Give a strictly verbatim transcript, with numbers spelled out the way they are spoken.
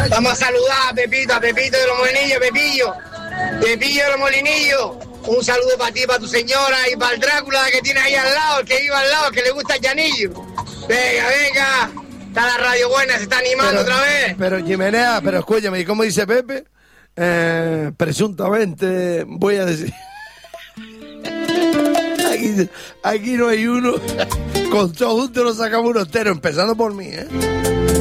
Vamos a saludar a Pepito, a Pepito de los Molinillos, Pepillo. Pepillo de los Molinillos. Un saludo para ti, para tu señora y para el Drácula que tiene ahí al lado, el que vive al lado, que le gusta el llanillo. Venga, venga. Está la radio buena, se está animando pero, otra vez. Pero Jimenea, pero escúchame, ¿y cómo dice Pepe? Eh, presuntamente, voy a decir... Aquí, aquí no hay uno. Con todo juntos nos sacamos unos teros, empezando por mí, ¿eh?